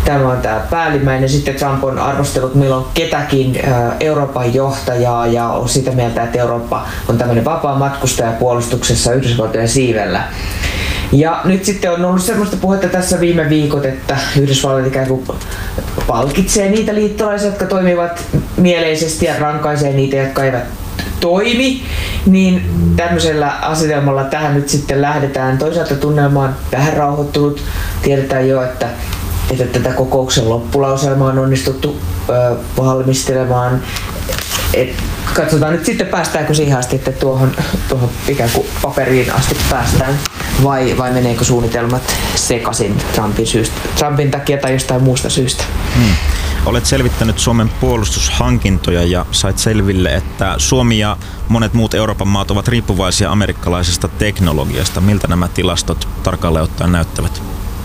Tämä on tämä päällimmäinen. Sitten Trump on arvostellut milloin ketäkin Euroopan johtajaa ja on sitä mieltä, että Eurooppa on tämmöinen vapaa matkustaja puolustuksessa Yhdysvaltojen siivellä. Ja nyt sitten on ollut sellaista puhetta tässä viime viikot, että Yhdysvallat ikään kuin palkitsee niitä liittolaisia, jotka toimivat mieleisesti ja rankaisee niitä, jotka eivät toimi, niin tämmöisellä asetelmalla tähän nyt sitten lähdetään. Toisaalta tunnelma on vähän rauhoittunut. Tiedetään jo, että tätä kokouksen loppulauselmaa on onnistuttu valmistelemaan. Katsotaan nyt sitten, päästäänkö siihen asti, että tuohon ikään kuin paperiin asti päästään, vai meneekö suunnitelmat sekaisin Trumpin takia tai jostain muusta syystä. Olet selvittänyt Suomen puolustushankintoja ja sait selville, että Suomi ja monet muut Euroopan maat ovat riippuvaisia amerikkalaisesta teknologiasta. Miltä nämä tilastot tarkalleen ottaen näyttävät?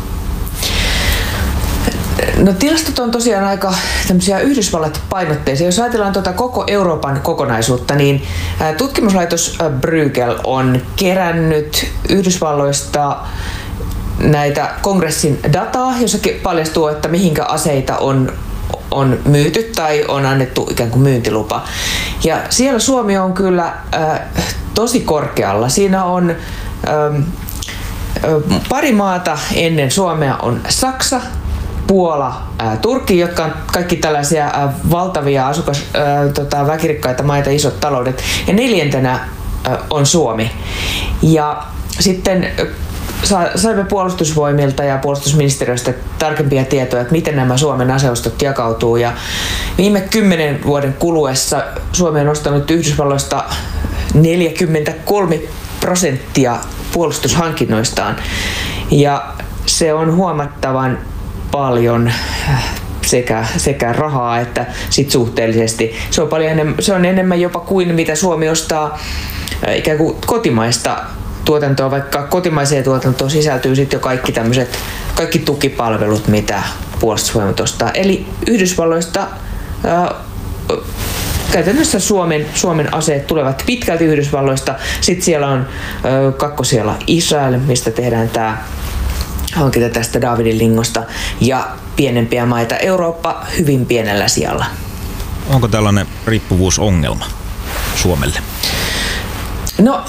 No, tilastot on tosiaan aika tämmöisiä Yhdysvallat-painotteisia. Jos ajatellaan koko Euroopan kokonaisuutta, niin tutkimuslaitos Bruegel on kerännyt Yhdysvalloista näitä kongressin dataa, jossa paljastuu, että mihinkä aseita on myyty tai on annettu ikään kuin myyntilupa. Ja siellä Suomi on kyllä tosi korkealla. Siinä on pari maata ennen Suomea on Saksa, Puola, Turkki, jotka on kaikki tällaisia valtavia väkirikkaita maita, isot taloudet. Ja neljäntenä on Suomi. Ja sitten saimme puolustusvoimilta ja puolustusministeriöstä tarkempia tietoja, että miten nämä Suomen aseostot jakautuu. Ja viime 10 vuoden kuluessa Suomi on nostanut Yhdysvalloista 43% puolustushankinnoistaan. Ja se on huomattavan paljon sekä rahaa että sit suhteellisesti. Se on enemmän jopa kuin mitä Suomi ostaa ikään kuin kotimaista tuotantoa, vaikka kotimaiseen tuotantoon sisältyy sitten jo kaikki tukipalvelut, mitä puolustusvoimat ostaa. Eli Yhdysvalloista käytännössä Suomen aseet tulevat pitkälti Yhdysvalloista. Sitten siellä on kakkosijalla Israel, mistä tehdään tämä hankinta tästä Daavidin lingosta, ja pienempiä maita. Eurooppa hyvin pienellä sijalla. Onko tällainen riippuvuusongelma Suomelle? No,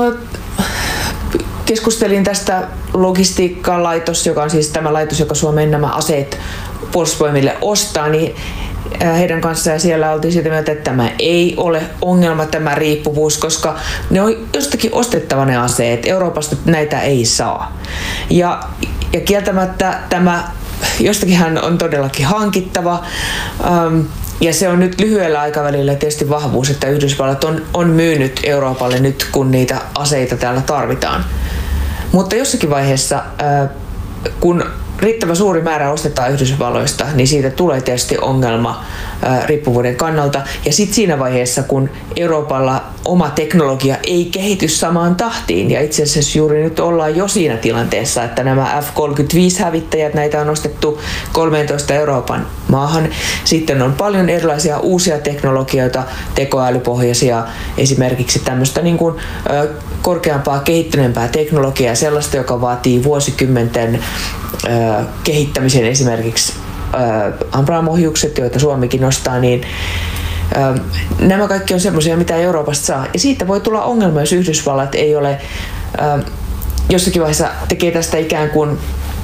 keskustelin tästä logistiikkalaitos, joka on siis tämä laitos, joka Suomeen nämä aseet puolustusvoimille ostaa, niin heidän kanssaan, ja siellä oltiin sitä mieltä, että tämä ei ole ongelma, tämä riippuvuus, koska ne on jostakin ostettava ne aseet. Euroopasta näitä ei saa. Ja kieltämättä tämä jostakinhan on todellakin hankittava. Ja se on nyt lyhyellä aikavälillä tietysti vahvuus, että Yhdysvallat on myynyt Euroopalle nyt, kun niitä aseita täällä tarvitaan. Mutta jossakin vaiheessa, kun riittävän suuri määrä ostetaan Yhdysvalloista, niin siitä tulee tietysti ongelma riippuvuuden kannalta. Ja sitten siinä vaiheessa, kun Euroopalla oma teknologia ei kehity samaan tahtiin, ja itse asiassa juuri nyt ollaan jo siinä tilanteessa, että nämä F-35-hävittäjät, näitä on ostettu 13 Euroopan maahan. Sitten on paljon erilaisia uusia teknologioita, tekoälypohjaisia, esimerkiksi tämmöistä niin kuin korkeampaa, kehittyneempää teknologiaa, sellaista, joka vaatii vuosikymmenten kehittämisen, esimerkiksi Abrams-ohjukset, joita Suomikin nostaa, niin nämä kaikki on semmoisia, mitä Euroopasta saa. Ja siitä voi tulla ongelma, jos Yhdysvallat ei ole jossakin vaiheessa tekee tästä ikään kuin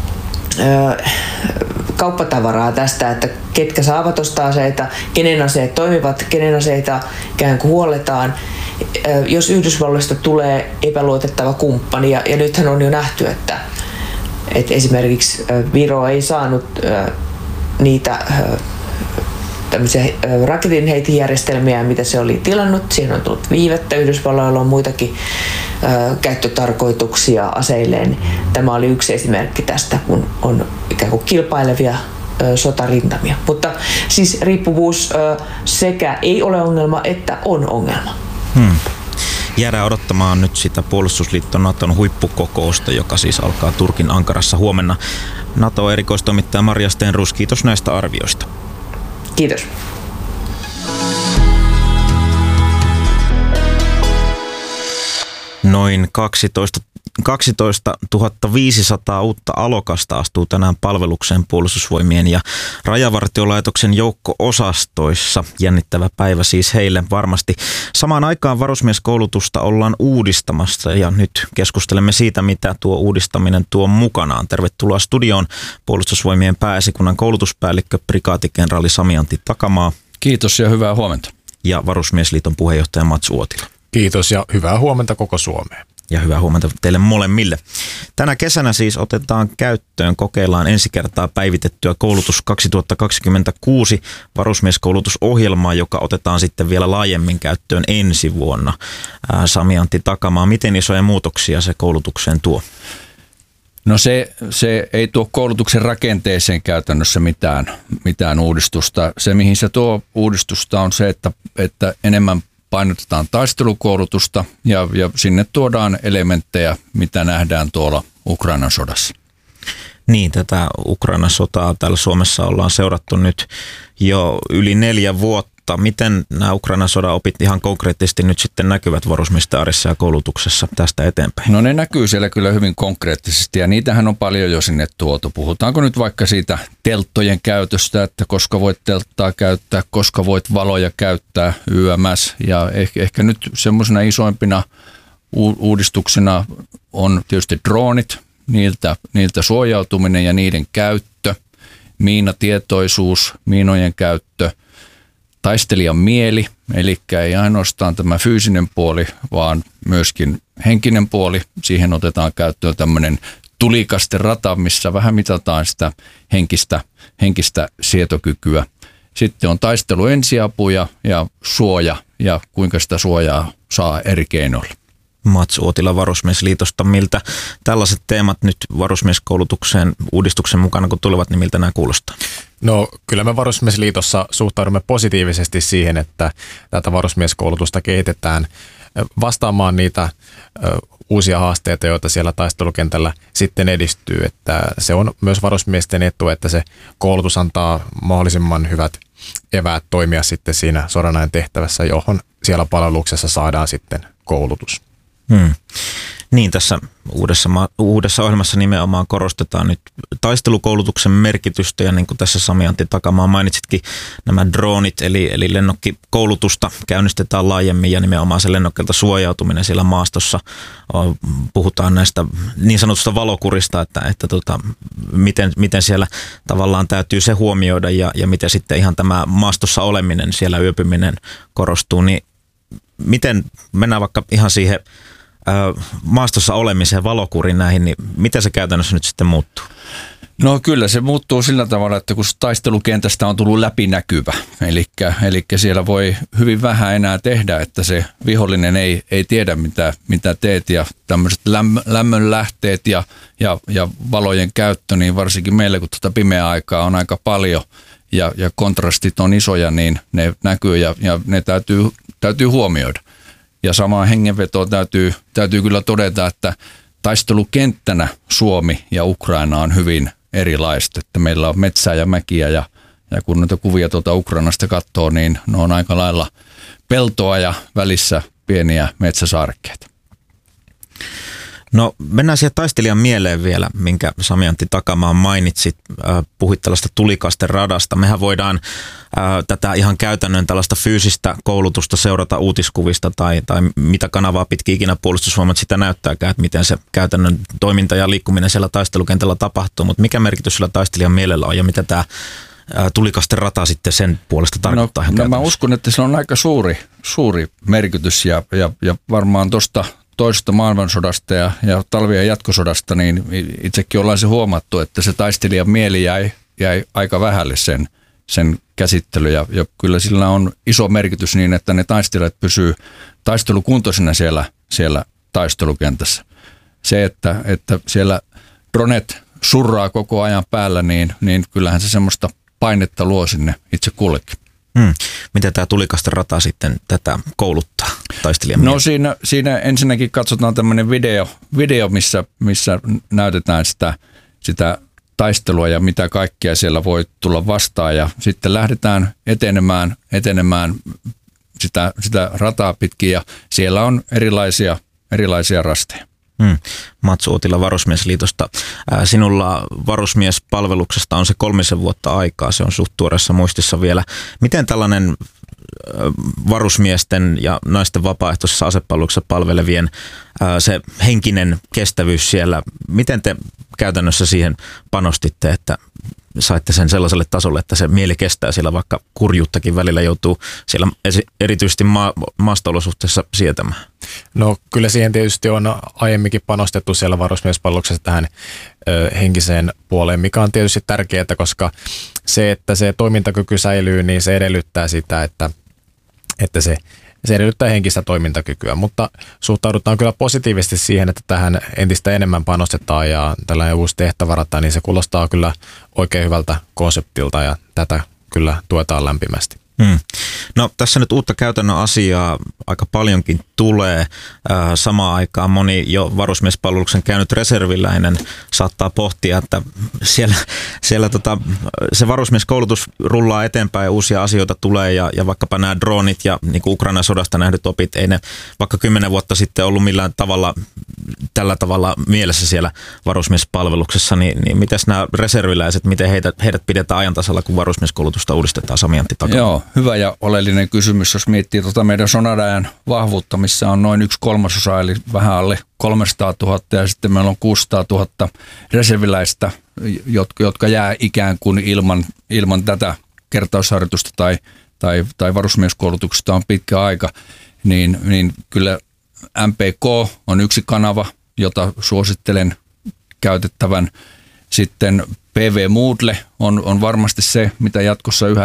kauppatavaraa tästä, että ketkä saavat ostaa aseita, kenen aseet toimivat, kenen aseita ikään kuin huolletaan. Jos Yhdysvalloista tulee epäluotettava kumppani, ja nythän on jo nähty, että esimerkiksi Viro ei saanut niitä tämmöisiä raketinheitijärjestelmiä, mitä se oli tilannut. Siihen on tullut viivettä. Yhdysvalloilla on muitakin käyttötarkoituksia aseilleen. Tämä oli yksi esimerkki tästä, kun on ikään kuin kilpailevia sotarintamia. Mutta siis riippuvuus sekä ei ole ongelma, että on ongelma. Jäädään odottamaan nyt sitä puolustusliitto Naton huippukokousta, joka siis alkaa Turkin Ankarassa huomenna. NATO-erikoistoimittaja Marja Stenroos, kiitos näistä arvioista. Kiitos. Noin 12 500 uutta alokasta astuu tänään palvelukseen Puolustusvoimien ja Rajavartiolaitoksen joukko-osastoissa. Jännittävä päivä siis heille varmasti. Samaan aikaan varusmieskoulutusta ollaan uudistamassa ja nyt keskustelemme siitä, mitä tuo uudistaminen tuo mukanaan. Tervetuloa studioon Puolustusvoimien pääesikunnan koulutuspäällikkö prikaatikenraali Sami-Antti Takamaa. Kiitos ja hyvää huomenta. Ja Varusmiesliiton puheenjohtaja Mats Uotila. Kiitos ja hyvää huomenta koko Suomeen. Ja hyvää huomenta teille molemmille. Tänä kesänä siis kokeillaan ensi kertaa päivitettyä koulutus 2026 varusmieskoulutusohjelmaa, joka otetaan sitten vielä laajemmin käyttöön ensi vuonna. Sami-Antti Takamaa, miten isoja muutoksia se koulutukseen tuo? No se ei tuo koulutuksen rakenteeseen käytännössä mitään uudistusta. Se, mihin se tuo uudistusta, on se, että enemmän painotetaan taistelukoulutusta ja sinne tuodaan elementtejä, mitä nähdään tuolla Ukrainan sodassa. Niin, tätä Ukrainan sotaa täällä Suomessa ollaan seurattu nyt jo yli 4 vuotta. Miten nämä Ukrainan sodan opit ihan konkreettisesti nyt sitten näkyvät varusmiesten arjessa ja koulutuksessa tästä eteenpäin? No ne näkyy siellä kyllä hyvin konkreettisesti ja niitähän on paljon jo sinne tuotu. Puhutaanko nyt vaikka siitä telttojen käytöstä, että koska voit telttaa käyttää, koska voit valoja käyttää YMS. Ja ehkä nyt semmoisena isoimpina uudistuksena on tietysti droonit, niiltä suojautuminen ja niiden käyttö, miinatietoisuus, miinojen käyttö, taistelijan mieli, eli ei ainoastaan tämä fyysinen puoli, vaan myöskin henkinen puoli. Siihen otetaan käyttöön tämmöinen tulikasterata, missä vähän mitataan sitä henkistä sietokykyä. Sitten on taistelu ensiapu ja suoja ja kuinka sitä suojaa saa eri keinoilla. Mats Uotila Varusmiesliitosta, miltä tällaiset teemat nyt varusmieskoulutukseen uudistuksen mukana kun tulevat, niin miltä nämä kuulostaa? No kyllä me Varusmiesliitossa suhtaudumme positiivisesti siihen, että tätä varusmieskoulutusta kehitetään vastaamaan niitä uusia haasteita, joita siellä taistelukentällä sitten edistyy. Että se on myös varusmiesten etu, että se koulutus antaa mahdollisimman hyvät eväät toimia sitten siinä sodanajan tehtävässä, johon siellä palveluksessa saadaan sitten koulutus. Niin, tässä uudessa ohjelmassa nimenomaan korostetaan nyt taistelukoulutuksen merkitystä ja niin kuin tässä Sami-Antti Takamaa mainitsitkin, nämä droonit eli lennokkikoulutusta käynnistetään laajemmin ja nimenomaan se lennokkeilta suojautuminen siellä maastossa. Puhutaan näistä niin sanotusta valokurista, että miten siellä tavallaan täytyy se huomioida ja miten sitten ihan tämä maastossa oleminen, siellä yöpyminen korostuu, niin miten mennään vaikka ihan siihen maastossa olemiseen, valokurin näihin, niin miten se käytännössä nyt sitten muuttuu? No kyllä se muuttuu sillä tavalla, että kun taistelukentästä on tullut läpinäkyvä, eli siellä voi hyvin vähän enää tehdä, että se vihollinen ei tiedä mitä teet ja tämmöiset lämmönlähteet ja valojen käyttö, niin varsinkin meillä kun tuota pimeää aikaa on aika paljon ja kontrastit on isoja, niin ne näkyy ja ne täytyy huomioida. Ja samaan hengenvetoon täytyy kyllä todeta, että taistelukenttänä Suomi ja Ukraina on hyvin erilaista. Että meillä on metsää ja mäkiä ja kun noita kuvia tuolta Ukrainasta katsoo, niin ne on aika lailla peltoa ja välissä pieniä metsäsaarekkeita. No mennään siihen taistelijan mieleen vielä, minkä Sami-Antti Takamaa mainitsit. Puhuit tällaista tulikasteradasta. Mehän voidaan tätä ihan käytännön tällaista fyysistä koulutusta seurata uutiskuvista tai mitä kanavaa pitkin ikinä Puolustusvoimat sitä näyttääkään, että miten se käytännön toiminta ja liikkuminen siellä taistelukentällä tapahtuu. Mutta mikä merkitys sillä taistelijan mielellä on ja mitä tämä tulikasterata sitten sen puolesta tarkoittaa? No mä uskon, että se on aika suuri merkitys ja varmaan tuosta toisesta maailmansodasta ja talvien jatkosodasta, niin itsekin ollaan se huomattu, että se taistelijan mieli jäi aika vähälle sen käsittely. Ja kyllä sillä on iso merkitys niin, että ne taistelijat pysyy taistelukuntoisena siellä taistelukentässä. Se, että siellä dronet surraa koko ajan päällä, niin kyllähän se semmoista painetta luo sinne itse kullekin. Miten tämä tulikasterata sitten tätä kouluttaa taistelijan? No siinä ensinnäkin katsotaan tämmöinen video missä näytetään sitä taistelua ja mitä kaikkea siellä voi tulla vastaan ja sitten lähdetään etenemään sitä rataa pitkin ja siellä on erilaisia rasteja. Mats Uotila Varusmiesliitosta. Sinulla varusmiespalveluksesta on se 3 vuotta aikaa, se on suht tuoreessa muistissa vielä. Miten tällainen varusmiesten ja naisten vapaaehtoisessa asepalveluksessa palvelevien se henkinen kestävyys siellä, miten te käytännössä siihen panostitte, että saitte sen sellaiselle tasolle, että se mieli kestää siellä, vaikka kurjuuttakin välillä joutuu siellä erityisesti maasto-olosuhteissa sietämään? No kyllä siihen tietysti on aiemminkin panostettu siellä varusmiespalveluksessa tähän henkiseen puoleen, mikä on tietysti tärkeää, koska se, että se toimintakyky säilyy, niin se edellyttää sitä, että se edellyttää henkistä toimintakykyä, mutta suhtaudutaan kyllä positiivisesti siihen, että tähän entistä enemmän panostetaan ja tällainen uusi tehtävä varataan, niin se kuulostaa kyllä oikein hyvältä konseptilta ja tätä kyllä tuetaan lämpimästi. No tässä nyt uutta käytännön asiaa aika paljonkin tulee. Samaan aikaan moni jo varusmiespalveluksen käynyt reserviläinen saattaa pohtia, että siellä se varusmieskoulutus rullaa eteenpäin ja uusia asioita tulee ja vaikkapa nämä dronit ja niin kuin Ukrainan sodasta nähdyt opit, ei ne vaikka 10 vuotta sitten ollut millään tavalla tällä tavalla mielessä siellä varusmiespalveluksessa, niin mitäs nämä reserviläiset, miten heidät pidetään ajan tasalla, kun varusmieskoulutusta uudistetaan? Sami Antti Takama. Joo, hyvä ja oleellinen kysymys, jos miettii meidän sodanajan vahvuutta, missä on noin 1/3, eli vähän alle 300 000 ja sitten meillä on 600 000 reserviläistä, jotka jää ikään kuin ilman tätä kertausharjoitusta tai varusmieskoulutuksesta on pitkä aika, niin kyllä MPK on yksi kanava, jota suosittelen käytettävän. Sitten PV Moodle on varmasti se, mitä jatkossa yhä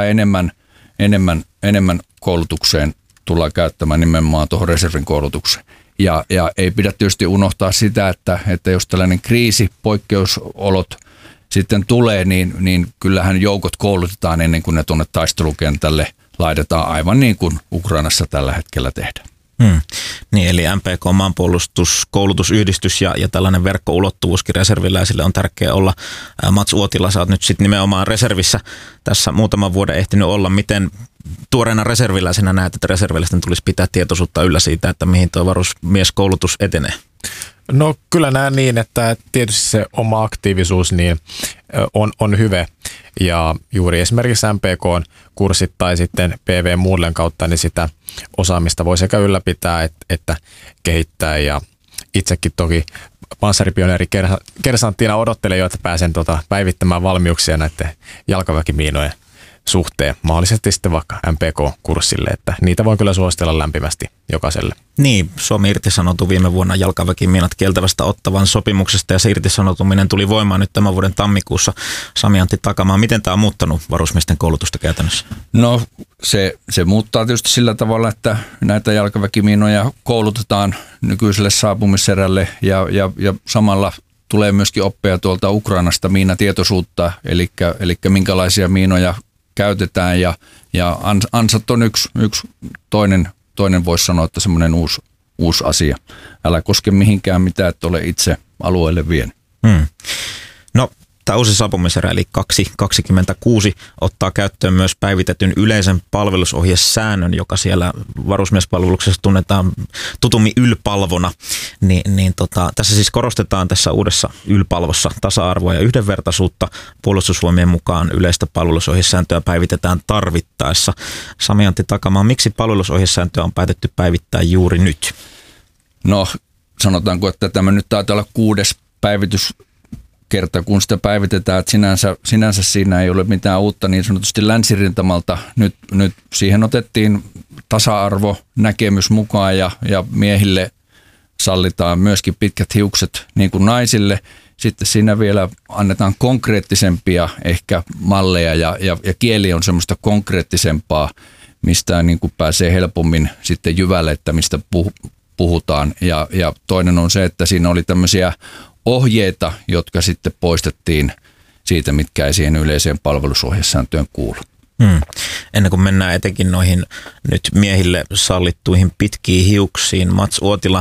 enemmän koulutukseen tullaan käyttämään nimenomaan tuohon reservin koulutukseen. Ja ei pidä tietysti unohtaa sitä, että jos tällainen kriisi, poikkeusolot sitten tulee, niin kyllähän joukot koulutetaan ennen kuin ne tuonne taistelukentälle laitetaan, aivan niin kuin Ukrainassa tällä hetkellä tehdään. Niin, eli MPK, maanpuolustuskoulutusyhdistys ja tällainen verkkoulottuvuuskin reserviläisille on tärkeää olla. Mats Uotila, sä oot nyt sitten nimenomaan reservissä tässä muutaman vuoden ehtinyt olla. Miten tuoreena reserviläisenä näet, että reserviläisten tulisi pitää tietoisuutta yllä siitä, että mihin tuo varusmieskoulutus etenee? No kyllä näen niin, että tietysti se oma aktiivisuus niin on hyvä ja juuri esimerkiksi MPK-kurssit tai sitten PV Moodlen kautta niin sitä osaamista voi sekä ylläpitää että kehittää ja itsekin toki panssaripioneeri kersanttina odottelen jo, että pääsen päivittämään valmiuksia näiden jalkaväkimiinojen suhteen, mahdollisesti sitten vaikka MPK-kurssille, että niitä voi kyllä suositella lämpimästi jokaiselle. Niin, Suomi irtisanoutui viime vuonna jalkaväkimiinat kieltävästä Ottawan sopimuksesta ja se irtisanoutuminen tuli voimaan nyt tämän vuoden tammikuussa. Sami Antti Takamaa, miten tämä on muuttanut varusmiesten koulutusta käytännössä? No se muuttaa tietysti sillä tavalla, että näitä jalkaväkimiinoja koulutetaan nykyiselle saapumiserälle ja samalla tulee myöskin oppeja tuolta Ukrainasta miinatietoisuutta, eli minkälaisia miinoja käytetään ja ansat on yksi toinen voisi sanoa, että semmoinen uusi asia. Älä koske mihinkään mitään, että ole itse alueelle vienyt. No, tämä uusi saapumiserä eli 226 ottaa käyttöön myös päivitetyn yleisen palvelusohjesäännön, joka siellä varusmiespalveluksessa tunnetaan tutummin ylpalvona. Tässä siis korostetaan tässä uudessa ylpalvossa tasa-arvoa ja yhdenvertaisuutta. Puolustusvoimien mukaan yleistä palvelusohjesääntöä päivitetään tarvittaessa. Sami Antti Takamaa, miksi palvelusohjesääntöä on päätetty päivittää juuri nyt? No, sanotaanko, että tämä nyt taitaa olla 6. päivityskerta, kun sitä päivitetään, että sinänsä siinä ei ole mitään uutta niin sanotusti länsirintamalta. Nyt siihen otettiin tasa-arvo näkemys mukaan ja miehille sallitaan myöskin pitkät hiukset niin kuin naisille. Sitten siinä vielä annetaan konkreettisempia ehkä malleja ja kieli on semmoista konkreettisempaa, mistä niin kuin pääsee helpommin sitten jyvälle, että mistä puhutaan. Ja toinen on se, että siinä oli tämmöisiä ohjeita, jotka sitten poistettiin siitä, mitkä ei siihen yleiseen palvelusohjesääntöön kuulu. Ennen kuin mennään etenkin noihin nyt miehille sallittuihin pitkiin hiuksiin, Mats Uotila,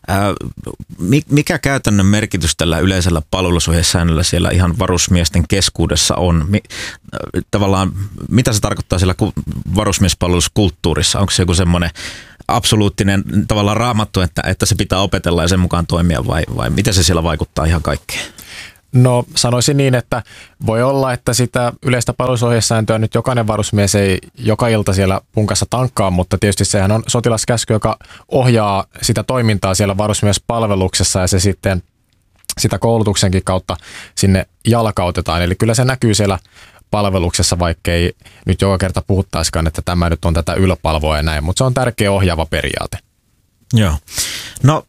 mikä käytännön merkitys tällä yleisellä palvelusohjesäännöllä siellä ihan varusmiesten keskuudessa on? Tavallaan, mitä se tarkoittaa siellä varusmiespalveluskulttuurissa? Onko se joku semmoinen absoluuttinen tavallaan raamattu, että se pitää opetella ja sen mukaan toimia vai miten se siellä vaikuttaa ihan kaikkeen? No sanoisin niin, että voi olla, että sitä yleistä palvelusohjesääntöä nyt jokainen varusmies ei joka ilta siellä punkassa tankkaa, mutta tietysti sehän on sotilaskäsky, joka ohjaa sitä toimintaa siellä varusmiespalveluksessa ja se sitten sitä koulutuksenkin kautta sinne jalkautetaan. Eli kyllä se näkyy siellä palveluksessa, vaikkei nyt joka kerta puhuttaisikaan, että tämä nyt on tätä yläpalvoa ja näin, mutta se on tärkeä ohjaava periaate. Joo. No,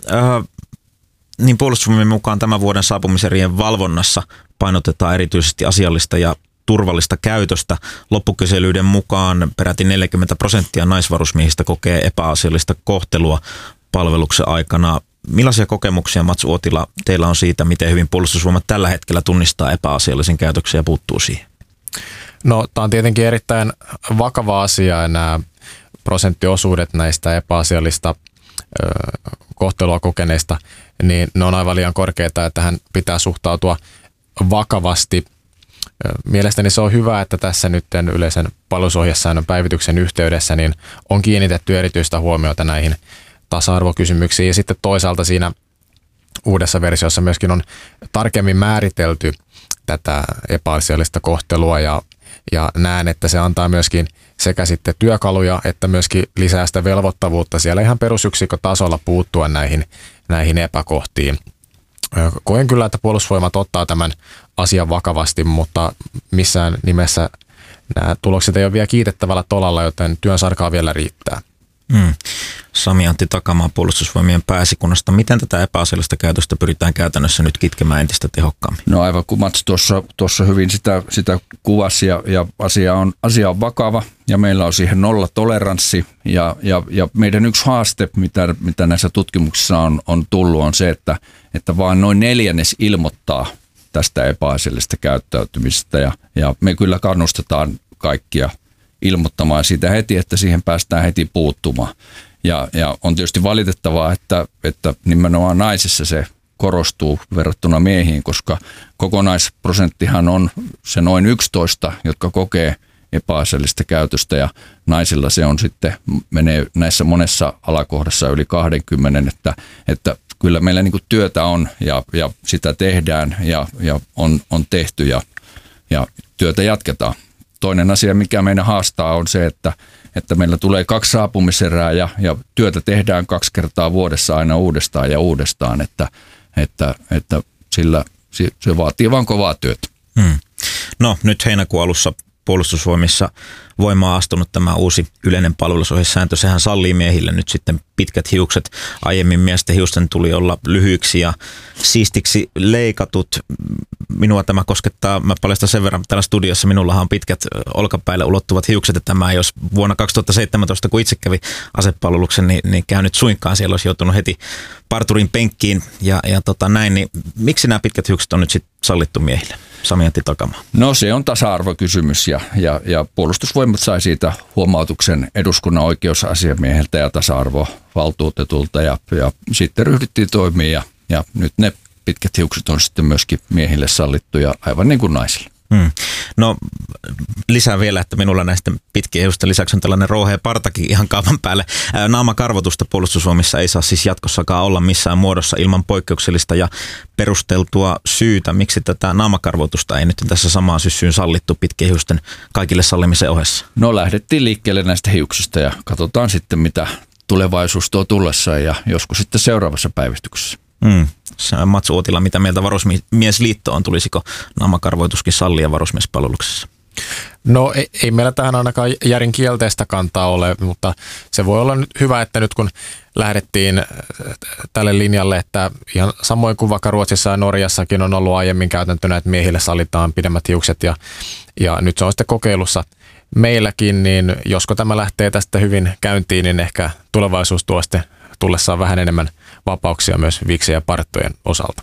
niin Puolustusvoimien mukaan tämän vuoden saapumiserien valvonnassa painotetaan erityisesti asiallista ja turvallista käytöstä. Loppukyselyiden mukaan peräti 40% naisvarusmiehistä kokee epäasiallista kohtelua palveluksen aikana. Millaisia kokemuksia, Mats Uotila, teillä on siitä, miten hyvin Puolustusvoimat tällä hetkellä tunnistaa epäasiallisen käytöksen ja puuttuu siihen? No, tämä on tietenkin erittäin vakava asia ja nämä prosenttiosuudet näistä epäasiallista kohtelua kokeneista, niin ne on aivan liian korkeita, että tähän pitää suhtautua vakavasti. Mielestäni se on hyvä, että tässä nyt yleisen palvelusohjesäännön päivityksen yhteydessä niin on kiinnitetty erityistä huomiota näihin tasa-arvokysymyksiin ja sitten toisaalta siinä uudessa versiossa myöskin on tarkemmin määritelty tätä epäasiallista kohtelua ja näen, että se antaa myöskin sekä sitten työkaluja että myöskin lisää sitä velvoittavuutta siellä ihan perusyksikkötasolla puuttua näihin epäkohtiin. Koen kyllä, että Puolustusvoimat ottaa tämän asian vakavasti, mutta missään nimessä nämä tulokset ei ole vielä kiitettävällä tolalla, joten työn sarkaa vielä riittää. Sami-Antti Takamaa Puolustusvoimien pääesikunnasta. Miten tätä epäasiallista käytöstä pyritään käytännössä nyt kitkemään entistä tehokkaammin? No aivan kun Mats tuossa hyvin sitä kuvasi ja asia on vakava ja meillä on siihen nollatoleranssi ja meidän yksi haaste, mitä näissä tutkimuksissa on tullut, on se, että vain noin 1/4 ilmoittaa tästä epäasiallisesta käyttäytymisestä ja me kyllä kannustetaan kaikkia ilmoittamaan siitä heti, että siihen päästään heti puuttumaan. Ja on tietysti valitettavaa, että nimenomaan naisissa se korostuu verrattuna miehiin, koska kokonaisprosenttihan on se noin 11, jotka kokee epäasiallista käytöstä ja naisilla se on sitten, menee näissä monessa alakohdassa yli 20, että kyllä meillä niin kuin työtä on ja sitä tehdään ja on tehty ja työtä jatketaan. Toinen asia, mikä meidän haastaa, on se, että meillä tulee 2 saapumiserää ja työtä tehdään 2 kertaa vuodessa aina uudestaan ja uudestaan, että sillä se vaatii vaan kovaa työtä. No nyt heinäkuun alussa Puolustusvoimissa voimaan astunut tämä uusi yleinen palvelusohjesääntö. Sehän sallii miehille nyt sitten pitkät hiukset. Aiemmin miesten hiusten tuli olla lyhyiksi ja siistiksi leikatut. Minua tämä koskettaa, mä paljastan sen verran täällä studiossa, minullahan on pitkät olkapäille ulottuvat hiukset, että tämä jos vuonna 2017, kun itse kävi asepalveluksen, niin käynyt suinkaan, siellä olisi joutunut heti parturin penkkiin ja näin, niin miksi nämä pitkät hiukset on nyt sitten sallittu miehille? Sami-Antti Takamaa. No se on tasa-arvokysymys ja Puolustusvoimat sai siitä huomautuksen eduskunnan oikeusasiamieheltä ja tasa-arvovaltuutetulta ja sitten ryhdyttiin toimiin ja nyt ne pitkät hiukset on sitten myöskin miehille sallittuja aivan niin kuin naisille. No lisää vielä, että minulla näistä pitkien hiusten lisäksi on tällainen rouhea partakin ihan kaavan päälle. Naamakarvotusta Puolustusvoimissa ei saa siis jatkossakaan olla missään muodossa ilman poikkeuksellista ja perusteltua syytä. Miksi tätä naamakarvotusta ei nyt tässä samaan syssyyn sallittu pitkien hiusten kaikille sallimisen ohessa? No lähdettiin liikkeelle näistä hiuksista ja katsotaan sitten mitä tulevaisuus tuo tullessaan ja joskus sitten seuraavassa päivystyksessä. Mats Uotila, mitä mieltä Varusmiesliitto on? Tulisiko naamakarvoituskin sallia varusmiespalveluksessa? No ei meillä tähän ainakaan järin kielteistä kantaa ole, mutta se voi olla nyt hyvä, että nyt kun lähdettiin tälle linjalle, että ihan samoin kuin vaikka Ruotsissa ja Norjassakin on ollut aiemmin käytäntönä, että miehille sallitaan pidemmät hiukset ja nyt se on sitten kokeilussa meilläkin, niin josko tämä lähtee tästä hyvin käyntiin, niin ehkä tulevaisuus tuo sitten tullessaan vähän enemmän vapauksia myös viiksien ja parttojen osalta.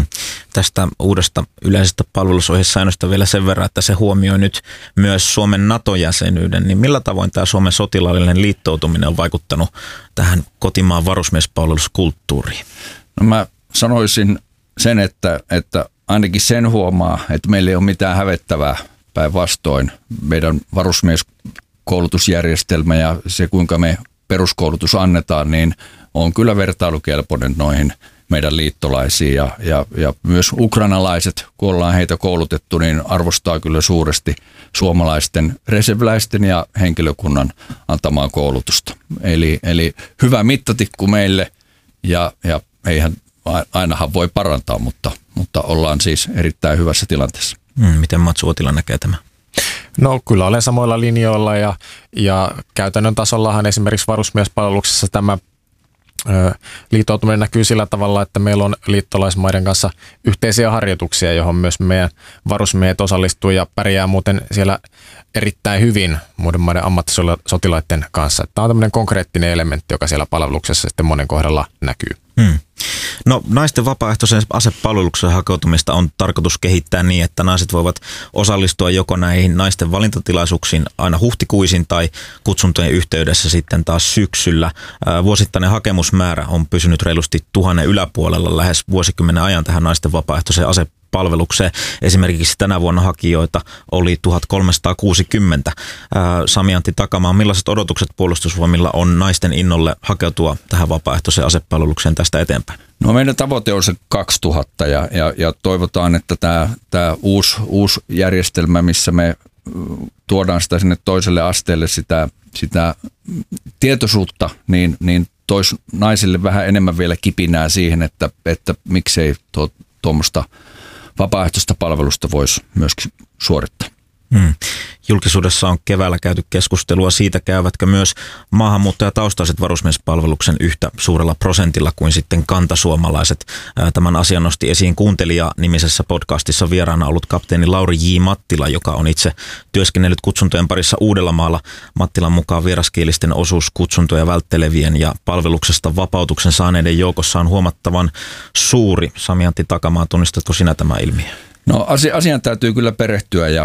Tästä uudesta yleisestä palvelusohjesäännöstä vielä sen verran, että se huomioi nyt myös Suomen NATO-jäsenyyden, niin millä tavoin tämä Suomen sotilaallinen liittoutuminen on vaikuttanut tähän kotimaan varusmiespalveluskulttuuriin? No mä sanoisin sen, että ainakin sen huomaa, että meillä ei ole mitään hävettävää päinvastoin. Meidän varusmieskoulutusjärjestelmä ja se, kuinka me peruskoulutus annetaan, niin on kyllä vertailukelpoinen noihin meidän liittolaisiin ja myös ukrainalaiset, kun ollaan heitä koulutettu, niin arvostaa kyllä suuresti suomalaisten reserviläisten ja henkilökunnan antamaa koulutusta. Eli hyvä mittatikku meille ja eihän ainahan voi parantaa, mutta ollaan siis erittäin hyvässä tilanteessa. Miten Mats Uotila näkee tämä? No kyllä olen samoilla linjoilla ja käytännön tasollahan esimerkiksi varusmiespalveluksessa tämä liittoutuminen näkyy sillä tavalla, että meillä on liittolaismaiden kanssa yhteisiä harjoituksia, johon myös meidän varusmiehet osallistuu ja pärjää muuten siellä erittäin hyvin muiden maiden ammattisotilaiden kanssa. Tämä on tämmöinen konkreettinen elementti, joka siellä palveluksessa sitten monen kohdalla näkyy. No naisten vapaaehtoisen asepalvelukseen hakeutumista on tarkoitus kehittää niin, että naiset voivat osallistua joko näihin naisten valintatilaisuuksiin aina huhtikuisin tai kutsuntojen yhteydessä sitten taas syksyllä. Vuosittainen hakemusmäärä on pysynyt reilusti 1000 yläpuolella lähes vuosikymmenen ajan tähän naisten vapaaehtoiseen asepalvelukseen. Esimerkiksi tänä vuonna hakijoita oli 1360. Sami Antti Takamaa, millaiset odotukset Puolustusvoimilla on naisten innolle hakeutua tähän vapaaehtoiseen asepalvelukseen tästä eteenpäin? No meidän tavoite on se 2000 ja toivotaan, että tämä uusi järjestelmä, missä me tuodaan sitä sinne toiselle asteelle sitä tietoisuutta, niin toisi naisille vähän enemmän vielä kipinää siihen, että miksei tuommoista vapaaehtoista palvelusta voisi myöskin suorittaa. Julkisuudessa on keväällä käyty keskustelua siitä, käyvätkö myös maahanmuuttajataustaiset varusmiespalveluksen yhtä suurella prosentilla kuin sitten kantasuomalaiset. Tämän asian nosti esiin Kuuntelija-nimisessä podcastissa vieraana ollut kapteeni Lauri J. Mattila, joka on itse työskennellyt kutsuntojen parissa Uudellamaalla. Mattilan mukaan vieraskielisten osuus kutsuntoja välttelevien ja palveluksesta vapautuksen saaneiden joukossa on huomattavan suuri. Sami Antti Takamaa, tunnistatko sinä tämä ilmiö? No asiaan täytyy kyllä perehtyä ja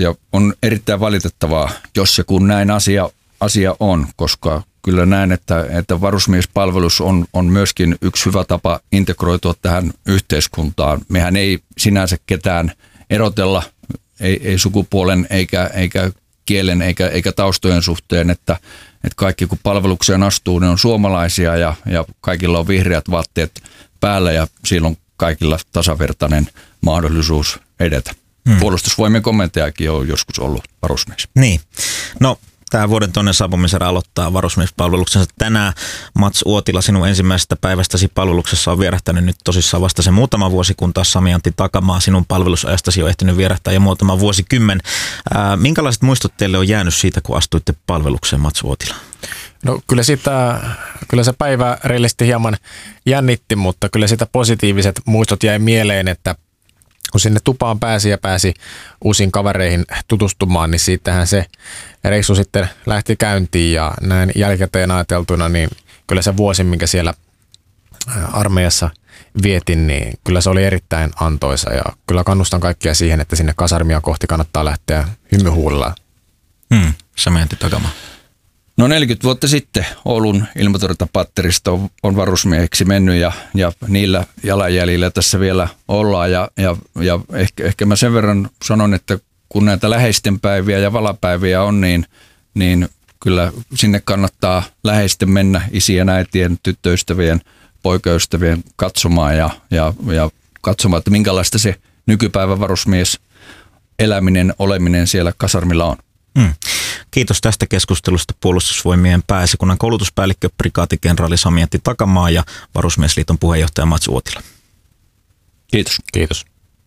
on erittäin valitettavaa, jos ja kun näin asia on, koska kyllä näen, että varusmiespalvelus on myöskin yksi hyvä tapa integroitua tähän yhteiskuntaan. Mehän ei sinänsä ketään erotella, ei sukupuolen eikä kielen eikä taustojen suhteen, että kaikki kun palvelukseen astuu, ne on suomalaisia ja kaikilla on vihreät vaatteet päällä ja silloin kaikilla tasavertainen mahdollisuus edetä. Puolustusvoimien komentajakin on joskus ollut varusmies. Niin. No, tämä vuoden toinen saapumisen aloittaa varusmiespalveluksensa tänään. Mats Uotila, sinun ensimmäisestä päivästäsi palveluksessa on vierähtänyt nyt tosissaan vasta se muutama vuosi, kun taas Sami Antti Takamaa, sinun palvelusajastasi on ehtinyt vierähtää jo muutama vuosikymmen. Minkälaiset muistot teille on jäänyt siitä, kun astuitte palvelukseen, Mats Uotila? No kyllä se päivä reilisti hieman jännitti, mutta kyllä sitä positiiviset muistot jäi mieleen, että kun sinne tupaan pääsi uusiin kavereihin tutustumaan, niin siitähän se reissu sitten lähti käyntiin ja näin jälkikäteen ajateltuna, niin kyllä se vuosi, minkä siellä armeijassa vietin, niin kyllä se oli erittäin antoisa ja kyllä kannustan kaikkia siihen, että sinne kasarmia kohti kannattaa lähteä hymyhuulilla. Sami Antti Takamaa. No 40 vuotta sitten Oulun ilmatorjuntapatterista on varusmieheksi mennyt ja niillä jalanjäljillä tässä vielä ollaan ja ehkä mä sen verran sanon, että kun näitä läheisten päiviä ja valapäiviä on, niin kyllä sinne kannattaa läheisten mennä isien, äitien, tyttöystävien, poikaystävien katsomaan ja katsomaan, että minkälaista se nykypäivän varusmies eläminen, oleminen siellä kasarmilla on. Kiitos tästä keskustelusta Puolustusvoimien pääesikunnan koulutuspäällikkö, prikaatikenraali Sami Antti Takamaa ja Varusmiesliiton puheenjohtaja Mats Uotila. Kiitos.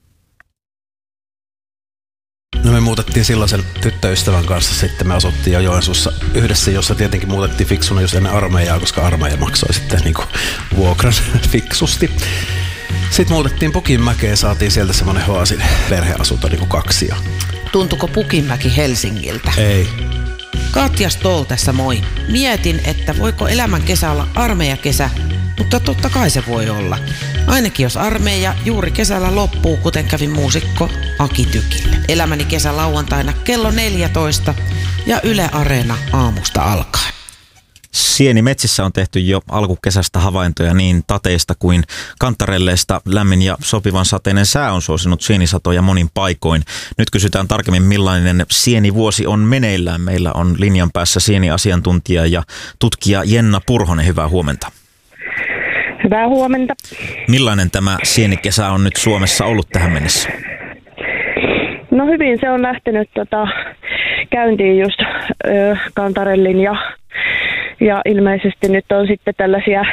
No me muutettiin silloisen tyttöystävän kanssa, sitten me asuttiin jo Joensuussa yhdessä, jossa tietenkin muutettiin fiksuna just ennen armeijaa, koska armeija maksoi sitten niin kuin vuokran fiksusti. Sitten muutettiin Pukinmäkeen, saatiin sieltä semmoinen Hoasin perheasunto niin kuin 2. Tuntuko Pukinmäki Helsingiltä? Ei. Katja Stoll tässä moi. Mietin, että voiko elämän kesä olla armeijakesä, mutta totta kai se voi olla. Ainakin jos armeija juuri kesällä loppuu, kuten kävi muusikko Aki Tykille. Elämäni kesä lauantaina kello 14 ja Yle Areena aamusta alkaen. Sienimetsissä on tehty jo alkukesästä havaintoja niin tateista kuin kantarelleista. Lämmin ja sopivan sateinen sää on suosinut sienisatoja monin paikoin. Nyt kysytään tarkemmin, millainen sienivuosi on meneillään. Meillä on linjan päässä sieniasiantuntija ja tutkija Jenna Purhonen. Hyvää huomenta. Hyvää huomenta. Millainen tämä sienikesä on nyt Suomessa ollut tähän mennessä? No hyvin se on lähtenyt käyntiin just kantarellin ja ilmeisesti nyt on sitten tällaisia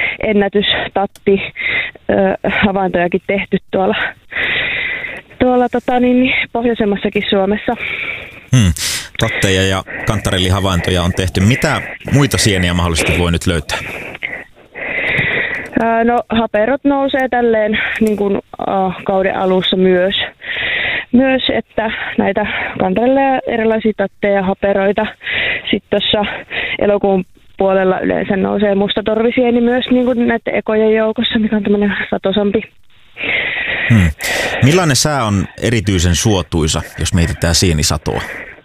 ennätystatti-havaintojakin tehty tuolla pohjoisemmassakin Suomessa. Tatteja ja kantarellihavaintoja on tehty. Mitä muita sieniä mahdollisesti voi nyt löytää? No haperot nousee tälleen niin kuin kauden alussa myös, että näitä kantarelleja, erilaisia tatteja ja haperoita. Sitten tuossa elokuun puolella yleensä nousee mustatorvisieni myös niin kuin näiden ekojen joukossa, mikä on tämmöinen satosampi. Millainen sää on erityisen suotuisa, jos mietitään sienisatoa?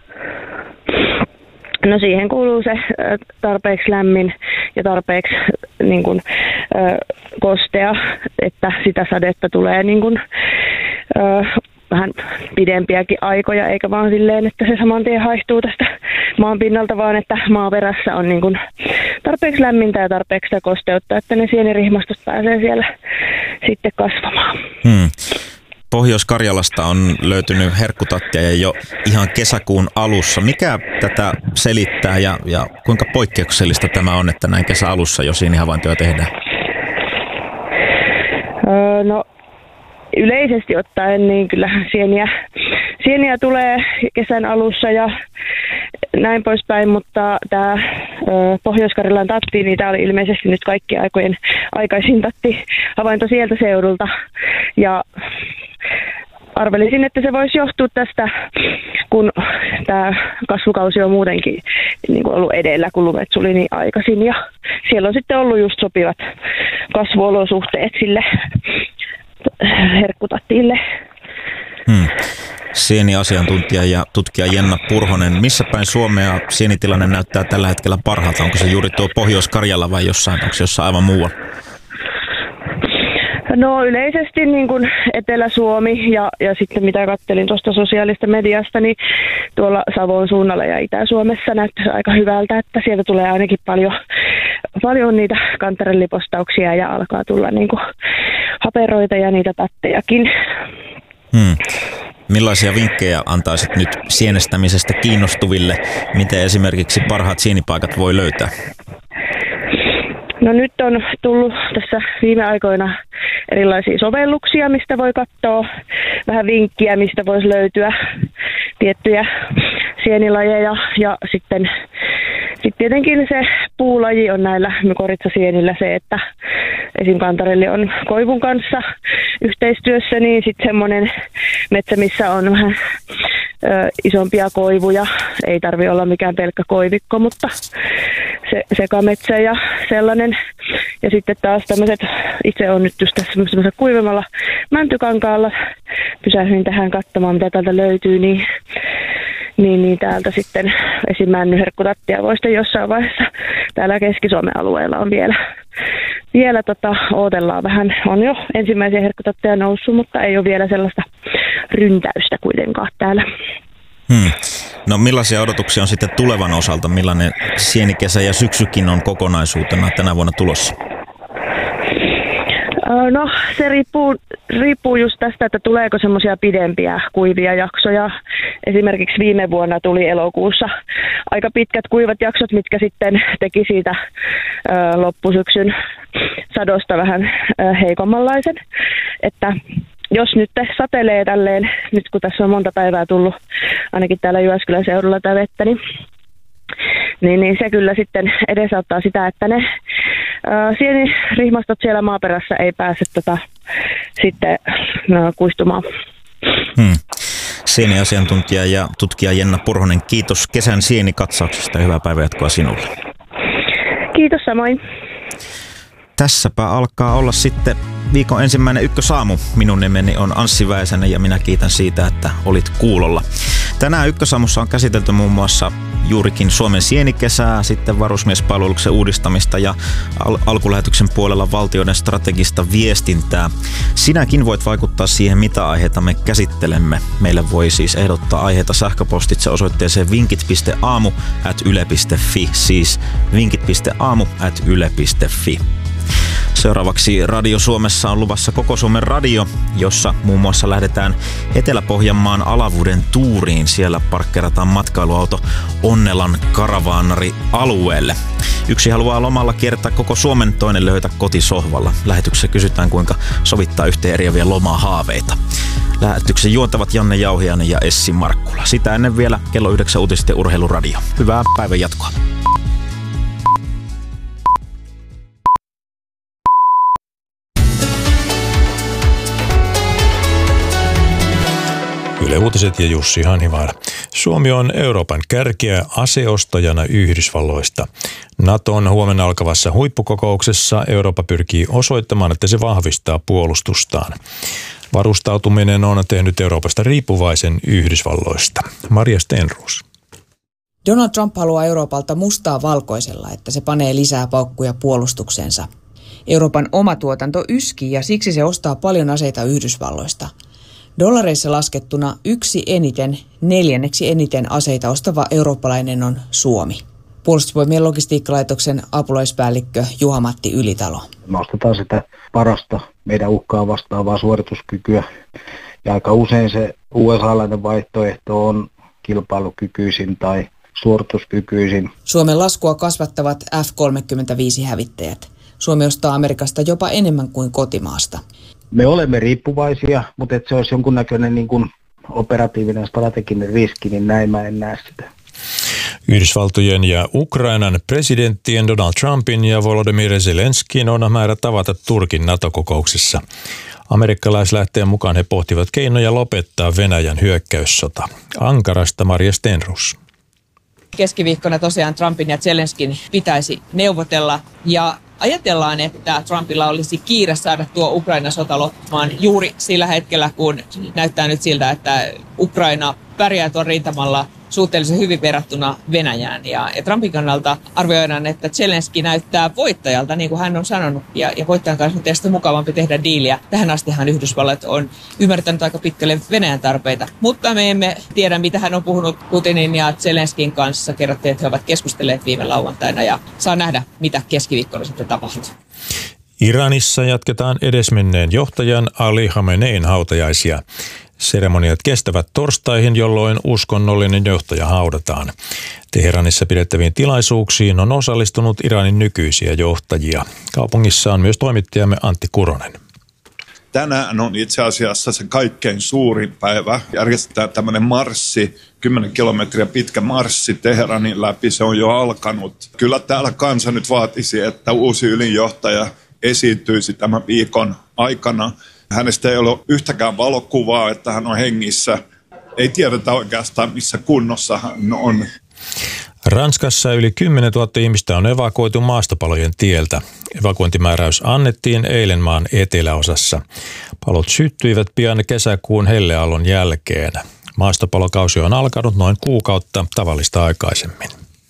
No siihen kuuluu se tarpeeksi lämmin ja tarpeeksi niin kuin, kostea, että sitä sadetta tulee niin kuin, vähän pidempiäkin aikoja, eikä vaan silleen, että se saman tien haihtuu tästä maan pinnalta, vaan että maaperässä on niin kuin tarpeeksi lämmintä ja tarpeeksi sitä kosteutta, että ne sienirihmastot pääsee siellä sitten kasvamaan. Pohjois-Karjalasta on löytynyt herkkutattia jo ihan kesäkuun alussa. Mikä tätä selittää ja kuinka poikkeuksellista tämä on, että näin kesäalussa jo sienihavaintoja tehdään? No yleisesti ottaen niin kyllä sieniä tulee kesän alussa ja näin poispäin, mutta tämä Pohjois-Karjalan tatti, niin tämä oli ilmeisesti nyt kaikkien aikojen aikaisin tatti-havainto sieltä seudulta. Ja arvelisin, että se voisi johtua tästä, kun tämä kasvukausi on muutenkin niin kuin ollut edellä, kun lumet suli niin aikaisin. Ja siellä on sitten ollut just sopivat kasvuolosuhteet sille herkkutattille. Sieniasiantuntija ja tutkija Jenna Purhonen. Missä päin Suomea sienitilanne näyttää tällä hetkellä parhaalta? Onko se juuri tuo Pohjois-Karjala vai onko se jossain aivan muualla? No yleisesti niin kuin Etelä-Suomi ja sitten mitä kattelin tuosta sosiaalista mediasta, niin tuolla Savon suunnalla ja Itä-Suomessa näyttäisi aika hyvältä, että sieltä tulee ainakin paljon niitä kantarellipostauksia ja alkaa tulla niin kuin haperoita ja niitä tattejakin. Millaisia vinkkejä antaisit nyt sienestämisestä kiinnostuville? Miten esimerkiksi parhaat sienipaikat voi löytää? No nyt on tullut tässä viime aikoina erilaisia sovelluksia, mistä voi katsoa vähän vinkkiä, mistä voisi löytyä tiettyjä sienilajeja. Ja sitten tietenkin se puulaji on näillä mykorrhizasienillä se, että esim. Kantarelli on koivun kanssa yhteistyössä, niin sitten semmoinen metsä, missä on vähän isompia koivuja. Ei tarvitse olla mikään pelkkä koivikko, mutta se sekametsä ja sellainen. Ja sitten taas tämmöiset, itse on nyt just tässä semmoisella kuivemmalla mäntykankaalla. Pysähdyin tähän katsomaan, mitä täältä löytyy, niin täältä sitten esim. Männyherkkutattia voi sitten jossain vaiheessa täällä Keski-Suomen alueella on vielä odotellaan vähän. On jo ensimmäisiä herkkutatteja noussut, mutta ei ole vielä sellaista ryntäystä kuitenkaan täällä. No millaisia odotuksia on sitten tulevan osalta? Millainen sienikesä ja syksykin on kokonaisuutena tänä vuonna tulossa? No se riippuu just tästä, että tuleeko semmoisia pidempiä kuivia jaksoja. Esimerkiksi viime vuonna tuli elokuussa aika pitkät kuivat jaksot, mitkä sitten teki siitä loppusyksyn sadosta vähän heikommanlaisen. Että jos nyt satelee tälleen, nyt kun tässä on monta päivää tullut ainakin täällä Jyväskylän seudulla tämä vettä, niin se kyllä sitten edesauttaa sitä, että ne sienirihmastot siellä maaperässä ei pääse sitten kuistumaan. Sieniasiantuntija ja tutkija Jenna Purhonen, kiitos kesän sienikatsauksesta ja hyvää päivänjatkoa sinulle. Kiitos samoin. Tässäpä alkaa olla sitten viikon ensimmäinen Ykkösaamu. Minun nimeni on Anssi Väisänen ja minä kiitän siitä, että olit kuulolla. Tänään Ykkösaamussa on käsitelty muun muassa juurikin Suomen sienikesää, sitten varusmiespalveluksen uudistamista ja alkulähetyksen puolella valtioiden strategista viestintää. Sinäkin voit vaikuttaa siihen, mitä aiheita me käsittelemme. Meille voi siis ehdottaa aiheita sähköpostitse osoitteeseen vinkit.aamu@yle.fi, siis vinkit.aamu@yle.fi. Seuraavaksi Radio Suomessa on luvassa Koko Suomen radio, jossa muun muassa lähdetään Etelä-Pohjanmaan Alavuuden tuuriin. Siellä parkkerataan matkailuauto Onnelan karavaanari alueelle. Yksi haluaa lomalla kiertää koko Suomen, toinen löytää kotisohvalla. Lähetyksessä kysytään, kuinka sovittaa yhteen eriäviä lomahaaveita. Lähetyksen juontavat Janne Jauhiainen ja Essi Markkula. Sitä ennen vielä kello 9 uutiset ja urheiluradio. Hyvää päivän jatkoa. Yle Uutiset ja Jussi Hanhivaara. Suomi on Euroopan kärkeä aseostajana Yhdysvalloista. Naton huomenna alkavassa huippukokouksessa Eurooppa pyrkii osoittamaan, että se vahvistaa puolustustaan. Varustautuminen on tehnyt Euroopasta riippuvaisen Yhdysvalloista. Maria Stenroos. Donald Trump haluaa Euroopalta mustaa valkoisella, että se panee lisää paukkuja puolustuksensa. Euroopan oma tuotanto yskii ja siksi se ostaa paljon aseita Yhdysvalloista. Dollareissa laskettuna neljänneksi eniten aseita ostava eurooppalainen on Suomi. Puolustusvoimien logistiikkalaitoksen apulaispäällikkö Juha-Matti Ylitalo. Me ostetaan sitä parasta meidän uhkaa vastaavaa suorituskykyä. Ja aika usein se USA-lainen vaihtoehto on kilpailukykyisin tai suorituskykyisin. Suomen laskua kasvattavat F-35-hävittäjät. Suomi ostaa Amerikasta jopa enemmän kuin kotimaasta. Me olemme riippuvaisia, mutta että se olisi jonkunnäköinen niin kuin operatiivinen strateginen riski, niin näin mä en näe sitä. Yhdysvaltojen ja Ukrainan presidenttien Donald Trumpin ja Volodymyr Zelenskin on määrä tavata Turkin NATO-kokouksessa. Amerikkalaislähteen mukaan he pohtivat keinoja lopettaa Venäjän hyökkäyssota. Ankarasta Maria Stenroos. Keskiviikkona tosiaan Trumpin ja Zelenskin pitäisi neuvotella ja ajatellaan, että Trumpilla olisi kiire saada tuo Ukraina-sota loppumaan juuri sillä hetkellä, kun näyttää nyt siltä, että Ukraina pärjää tuon rintamalla suhteellisen hyvin verrattuna Venäjään. Ja Trumpin kannalta arvioidaan, että Zelenski näyttää voittajalta, niin kuin hän on sanonut, ja voittajan kanssa on tietysti mukavampi tehdä diiliä. Tähän astihan Yhdysvallat on ymmärtänyt aika pitkälle Venäjän tarpeita, mutta me emme tiedä, mitä hän on puhunut Putinin ja Zelenskin kanssa. Kerrottiin, että he ovat keskustelleet viime lauantaina, ja saa nähdä, mitä keskiviikkona sitten tapahtuu. Iranissa jatketaan edesmenneen johtajan Ali Khamenein hautajaisia. Seremoniat kestävät torstaihin, jolloin uskonnollinen johtaja haudataan. Teheranissa pidettäviin tilaisuuksiin on osallistunut Iranin nykyisiä johtajia. Kaupungissa on myös toimittajamme Antti Kuronen. Tänään on itse asiassa se kaikkein suurin päivä. Järjestetään tämmöinen marssi, 10 kilometriä pitkä marssi Teheranin läpi. Se on jo alkanut. Kyllä täällä kansa nyt vaatisi, että uusi ylinjohtaja esiintyisi tämän viikon aikana. Hänestä ei ole yhtäkään valokuvaa, että hän on hengissä. Ei tiedetä oikeastaan, missä kunnossa hän on. Ranskassa yli 10 000 ihmistä on evakuoitu maastopalojen tieltä. Evakuointimääräys annettiin eilen maan eteläosassa. Palot syttyivät pian kesäkuun helleaallon jälkeen. Maastopalokausi on alkanut noin kuukautta tavallista aikaisemmin.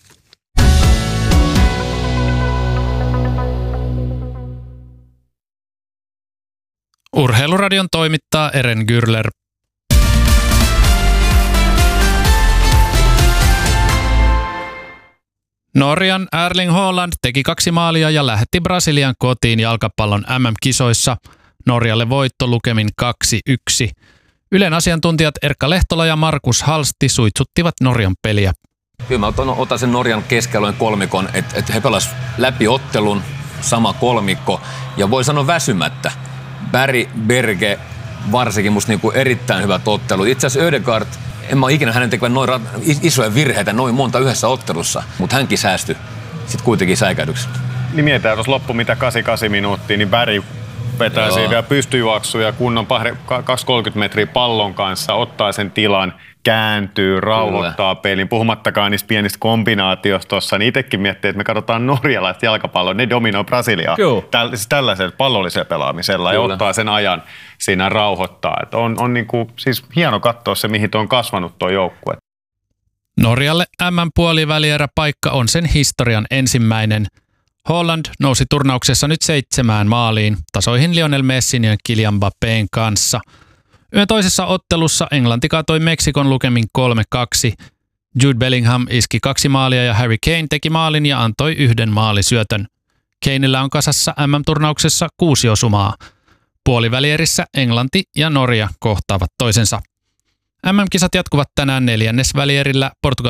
Urheiluradion toimittaa Eren Gürler. Norjan Erling Haaland teki 2 maalia ja lähetti Brasilian kotiin jalkapallon MM-kisoissa. Norjalle voitto lukemin 2-1. Ylen asiantuntijat Erkka Lehtola ja Markus Halsti suitsuttivat Norjan peliä. Kyllä mä otan sen Norjan keskialueen kolmikon, että he pelasivat läpi ottelun, sama kolmikko ja voi sanoa väsymättä. Berg, Berge, varsinkin musta niinku erittäin hyvät ottelut. Itse asiassa Ødegaard, en mä ole ikinä hänen tekevän noin isoja virheitä noin monta yhdessä ottelussa, mutta hänkin säästyi sitten kuitenkin säikäydyksellä. Niin mietitään, jos loppu mitä 8 minuuttia, niin Berg vetää siinä vielä pystyjuoksuja kunnon 2-30 metriä pallon kanssa, ottaa sen tilan, kääntyy, rauhoittaa pelin. Puhumattakaan niistä pienistä kombinaatioista tuossa, niin itsekin miettii, että me katsotaan norjalaista jalkapalloa, ne dominoi Brasiliaa tällaisella pallollisella pelaamisella ja ottaa sen ajan siinä rauhoittaa. Että on niin kuin, siis hieno katsoa se, mihin tuo on kasvanut tuo joukkue. Norjalle MM-puolivälieräpaikka on sen historian ensimmäinen. Holland nousi turnauksessa nyt 7 maaliin, tasoihin Lionel Messin ja Kylian Mbappén kanssa. Yön toisessa ottelussa Englanti kaatoi Meksikon lukemin 3-2. Jude Bellingham iski 2 maalia ja Harry Kane teki maalin ja antoi 1 maalisyötön. Kanella on kasassa MM-turnauksessa 6 osumaa. Puolivälierissä Englanti ja Norja kohtaavat toisensa. MM-kisat jatkuvat tänään 4. välierillä Portugalin